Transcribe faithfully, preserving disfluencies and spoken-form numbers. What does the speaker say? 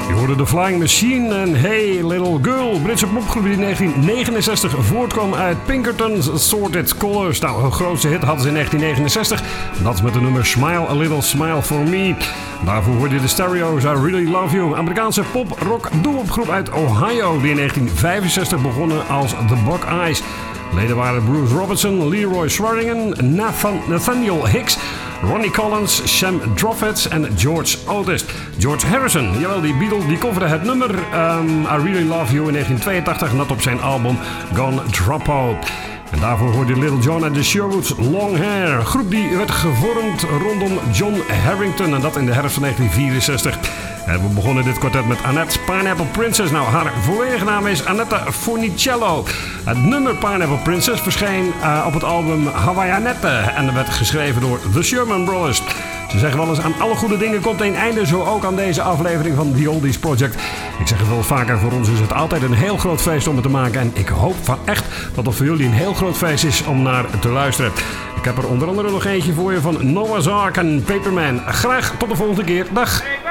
Je hoorde The Flying Machine en Hey Little Girl. Britse popgroep die in negentien negenenzestig voortkwam uit Pinkerton's Assorted Colors. Nou, hun grootste hit hadden ze in negentien negenenzestig. Dat is met de nummer Smile a Little Smile for Me. Daarvoor hoorde je de Stereo's I Really Love You. Amerikaanse pop-rock doe-opgroep uit Ohio die in negentien vijfenzestig begonnen als The Buckeyes. Leden waren Bruce Robertson, Leroy Swearingen, Nathan, Nathaniel Hicks, Ronnie Collins, Sam Droffett en George Otis. George Harrison, jawel, die Beatle, die coverde het nummer um, I Really Love You in negentien tweeëntachtig, en dat op zijn album Gone Dropo. En daarvoor hoorde Little John en de Sherwoods Long Hair. Een groep die werd gevormd rondom John Harrington en dat in de herfst van negentien vierenzestig. En we begonnen dit kwartet met Annette Pineapple Princess. Nou, haar volledige naam is Annette Funicello. Het nummer Pineapple Princess verscheen uh, op het album Hawaiianette en werd geschreven door The Sherman Brothers. Ze zeggen wel eens, aan alle goede dingen komt een einde, zo ook aan deze aflevering van The Oldies Project. Ik zeg het wel vaker, voor ons is het altijd een heel groot feest om het te maken. En ik hoop van echt dat het voor jullie een heel groot feest is om naar te luisteren. Ik heb er onder andere nog eentje voor je van Noah's Ark en Paperman. Graag tot de volgende keer. Dag!